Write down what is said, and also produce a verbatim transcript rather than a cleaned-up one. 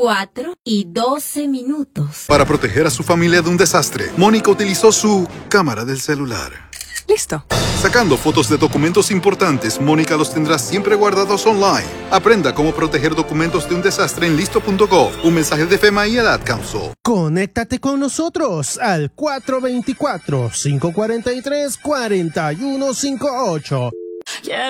cuatro y doce minutos. Para proteger a su familia de un desastre, Mónica utilizó su cámara del celular. Listo. Sacando fotos de documentos importantes, Mónica los tendrá siempre guardados online. Aprenda cómo proteger documentos de un desastre en listo punto gov. Un mensaje de FEMA y el Ad Council. Conéctate con nosotros al cuatro dos cuatro, cinco cuatro tres, cuatro uno cinco ocho.